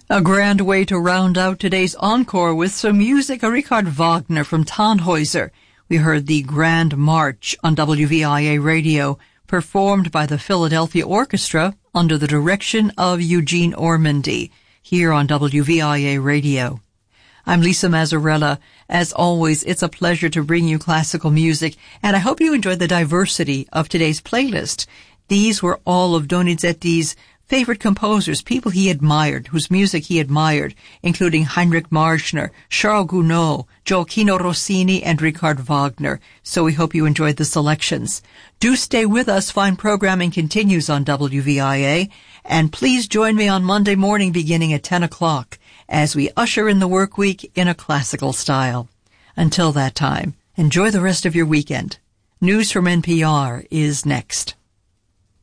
A grand way to round out today's encore with some music, Richard Wagner from Tannhäuser. We heard the Grand March on WVIA Radio, performed by the Philadelphia Orchestra under the direction of Eugene Ormandy, here on WVIA Radio. I'm Lisa Mazzarella. As always, it's a pleasure to bring you classical music, and I hope you enjoyed the diversity of today's playlist. These were all of Donizetti's favorite composers, people he admired, whose music he admired, including Heinrich Marschner, Charles Gounod, Gioacchino Rossini, and Richard Wagner. So we hope you enjoyed the selections. Do stay with us. Fine programming continues on WVIA. And please join me on Monday morning beginning at 10 o'clock as we usher in the work week in a classical style. Until that time, enjoy the rest of your weekend. News from NPR is next.